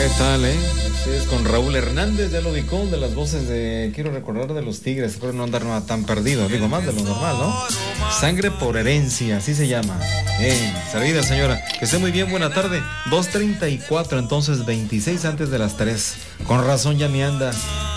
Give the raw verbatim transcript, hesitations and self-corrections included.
¿Qué tal, eh? Este es con Raúl Hernández, ya lo ubicó, de las voces de, quiero recordar, de los Tigres, espero no andar tan perdido, digo más de lo normal, ¿no? Sangre por herencia, así se llama. Bien, servida señora, que esté muy bien, buena tarde. dos treinta y cuatro, entonces veintiséis antes de las tres. Con razón ya me anda